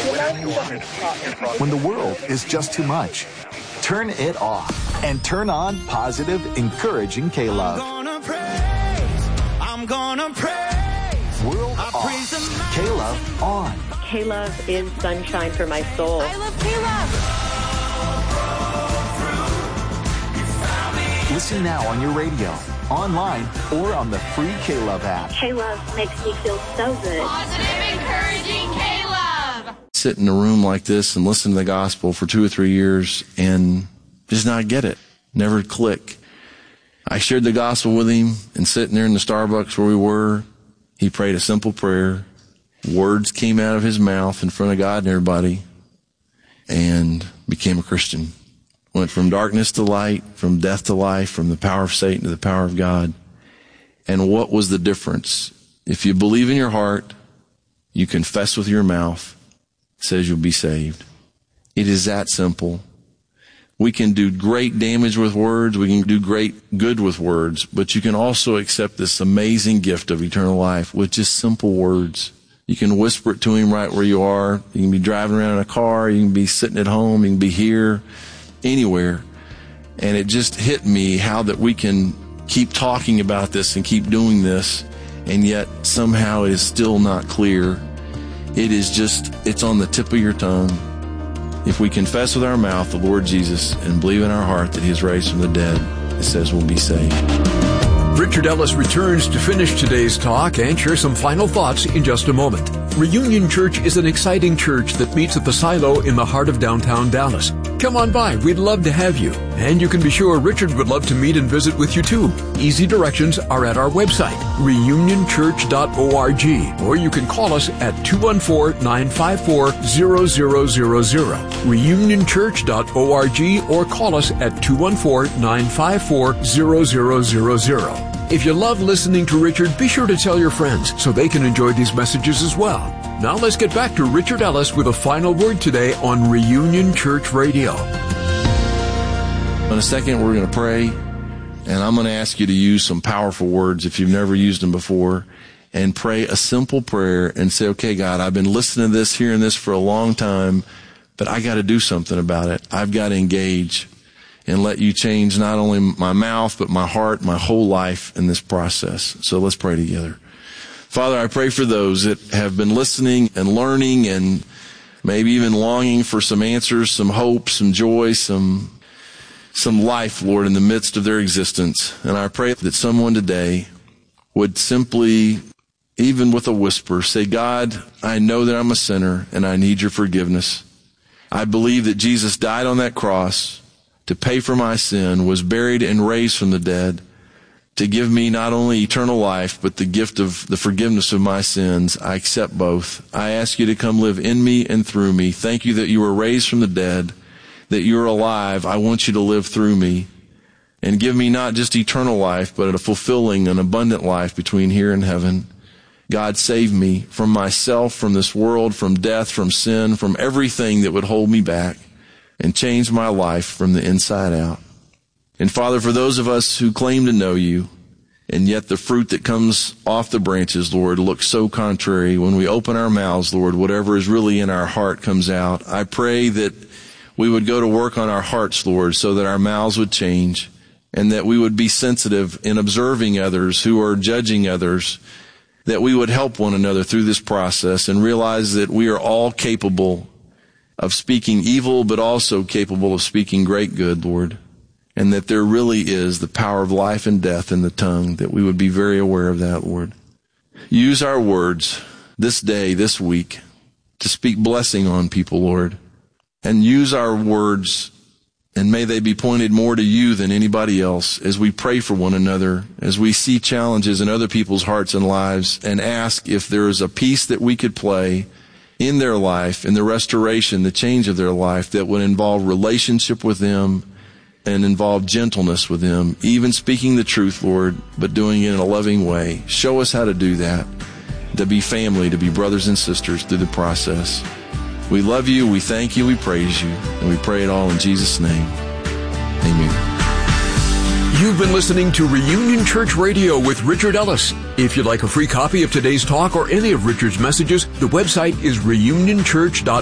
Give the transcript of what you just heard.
When the world is just too much, turn it off and turn on positive, encouraging K-Love. I'm gonna praise. World off. K-Love on. K-Love is sunshine for my soul. I love K-Love. Listen now on your radio, online, or on the free K-Love app. K-Love makes me feel so good. Positive, encouraging K-Love. Sit in a room like this and listen to the gospel for 2 or 3 years and just not get it. Never click. I shared the gospel with him, and sitting there in the Starbucks where we were, he prayed a simple prayer. Words came out of his mouth in front of God and everybody, and became a Christian. Went from darkness to light, from death to life, from the power of Satan to the power of God. And what was the difference? If you believe in your heart, you confess with your mouth, it says you'll be saved. It is that simple. We can do great damage with words. We can do great good with words. But you can also accept this amazing gift of eternal life with just simple words. You can whisper it to him right where you are. You can be driving around in a car. You can be sitting at home. You can be here, anywhere. And it just hit me how that we can keep talking about this and keep doing this, and yet somehow it is still not clear. It's on the tip of your tongue. If we confess with our mouth the Lord Jesus and believe in our heart that he is raised from the dead, it says we'll be saved. Richard Ellis returns to finish today's talk and share some final thoughts in just a moment. Reunion Church is an exciting church that meets at the Silo in the heart of downtown Dallas. Come on by. We'd love to have you. And you can be sure Richard would love to meet and visit with you too. Easy directions are at our website, reunionchurch.org, or you can call us at 214-954-0000, reunionchurch.org, or call us at 214-954-0000. If you love listening to Richard, be sure to tell your friends so they can enjoy these messages as well. Now let's get back to Richard Ellis with a final word today on Reunion Church Radio. In a second, we're going to pray, and I'm going to ask you to use some powerful words if you've never used them before, and pray a simple prayer and say, okay, God, I've been listening to this, hearing this for a long time, but I got to do something about it. I've got to engage and let you change not only my mouth, but my heart, my whole life in this process. So let's pray together. Father, I pray for those that have been listening and learning and maybe even longing for some answers, some hope, some joy, some life, Lord, in the midst of their existence. And I pray that someone today would simply, even with a whisper, say, God, I know that I'm a sinner and I need your forgiveness. I believe that Jesus died on that cross to pay for my sin, was buried and raised from the dead, to give me not only eternal life, but the gift of the forgiveness of my sins. I accept both. I ask you to come live in me and through me. Thank you that you were raised from the dead, that you're alive. I want you to live through me and give me not just eternal life, but a fulfilling and abundant life between here and heaven. God, save me from myself, from this world, from death, from sin, from everything that would hold me back, and change my life from the inside out. And Father, for those of us who claim to know you, and yet the fruit that comes off the branches, Lord, looks so contrary. When we open our mouths, Lord, whatever is really in our heart comes out. I pray that we would go to work on our hearts, Lord, so that our mouths would change, and that we would be sensitive in observing others who are judging others, that we would help one another through this process and realize that we are all capable of speaking evil, but also capable of speaking great good, Lord, and that there really is the power of life and death in the tongue, that we would be very aware of that, Lord. Use our words this day, this week, to speak blessing on people, Lord, and use our words, and may they be pointed more to you than anybody else as we pray for one another, as we see challenges in other people's hearts and lives, and ask if there is a piece that we could play in their life, in the restoration, the change of their life, that would involve relationship with them and involve gentleness with them, even speaking the truth, Lord, but doing it in a loving way. Show us how to do that, to be family, to be brothers and sisters through the process. We love you, we thank you, we praise you, and we pray it all in Jesus' name. Amen. You've been listening to Reunion Church Radio with Richard Ellis. If you'd like a free copy of today's talk or any of Richard's messages, the website is reunionchurch.org.